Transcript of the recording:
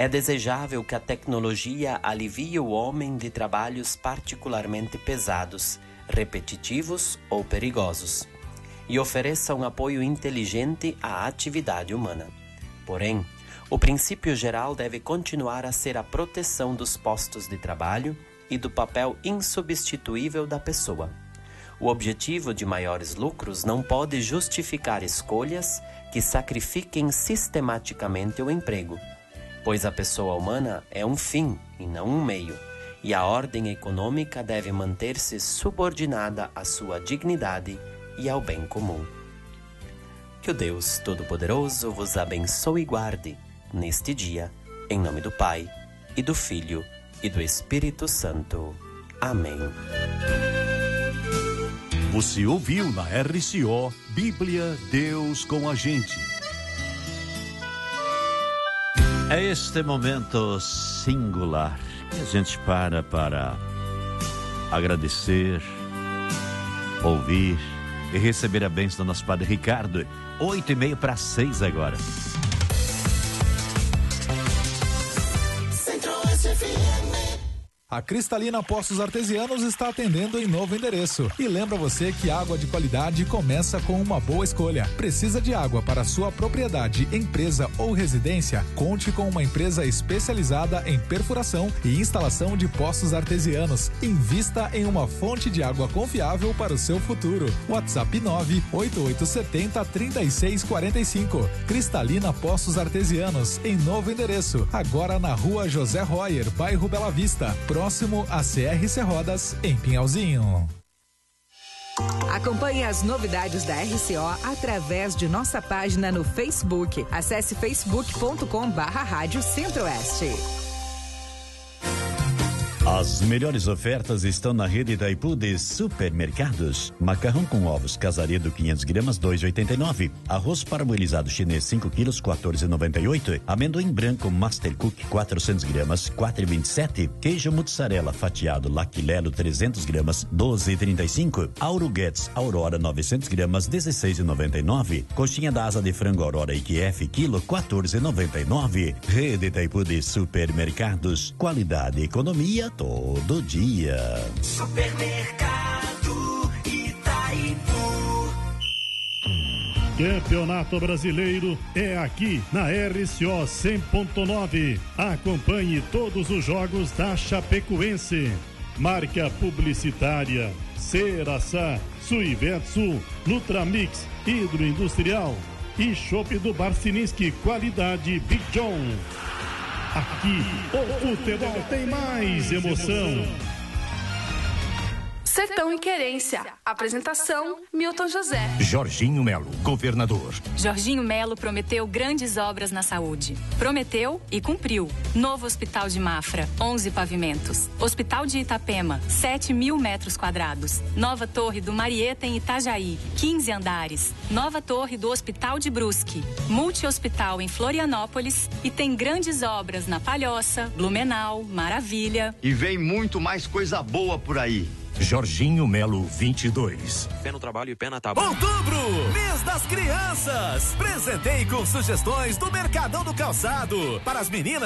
É desejável que a tecnologia alivie o homem de trabalhos particularmente pesados, repetitivos ou perigosos, e ofereça um apoio inteligente à atividade humana. Porém, o princípio geral deve continuar a ser a proteção dos postos de trabalho e do papel insubstituível da pessoa. O objetivo de maiores lucros não pode justificar escolhas que sacrifiquem sistematicamente o emprego, pois a pessoa humana é um fim e não um meio, e a ordem econômica deve manter-se subordinada à sua dignidade e ao bem comum. Que o Deus Todo-Poderoso vos abençoe e guarde neste dia, em nome do Pai, e do Filho, e do Espírito Santo. Amém. Você ouviu na RCO Bíblia Deus com a gente. É este momento singular que a gente para agradecer, ouvir e receber a bênção do nosso Padre Ricardo. 5:45 agora. A Cristalina Poços Artesianos está atendendo em novo endereço. E lembra você que água de qualidade começa com uma boa escolha. Precisa de água para sua propriedade, empresa ou residência? Conte com uma empresa especializada em perfuração e instalação de poços artesianos. Invista em uma fonte de água confiável para o seu futuro. WhatsApp 98870-3645. Cristalina Poços Artesianos, em novo endereço. Agora na Rua José Royer, bairro Bela Vista. Próximo a CRC Rodas, em Pinhalzinho. Acompanhe as novidades da RCO através de nossa página no Facebook. Acesse facebook.com/Rádio Centro-Oeste. As melhores ofertas estão na rede Itaipu de supermercados. Macarrão com ovos Casaredo 500 gramas 2,89. Arroz parboilizado chinês 5 quilos 14,98. Amendoim branco Master Cook 400 gramas 4,27. Queijo mussarela fatiado Laquilelo 300 gramas 12,35. Auro Guedes Aurora 900 gramas 16,99. Coxinha da asa de frango Aurora IQF quilo 14,99. Rede Itaipu de supermercados. Qualidade e economia todo dia. Supermercado Itaipu. Campeonato Brasileiro é aqui na RCO 100.9. Acompanhe todos os jogos da Chapecoense. Marca publicitária Ceraçá, Suivetsu, Nutramix, Hidroindustrial e Chopp do Barcininski, qualidade Big John. Aqui, o futebol tem mais emoção. Sertão e Querência. Apresentação, Milton José. Jorginho Melo, governador. Jorginho Melo prometeu grandes obras na saúde. Prometeu e cumpriu. Novo Hospital de Mafra, 11 pavimentos. Hospital de Itapema, 7.000 metros quadrados. Nova Torre do Marieta em Itajaí, 15 andares. Nova Torre do Hospital de Brusque. Multi-hospital em Florianópolis. E tem grandes obras na Palhoça, Blumenau, Maravilha. E vem muito mais coisa boa por aí. Jorginho Melo 22. Pé no trabalho e pé na tábua. Outubro, mês das crianças. Presenteie com sugestões do Mercadão do Calçado para as meninas.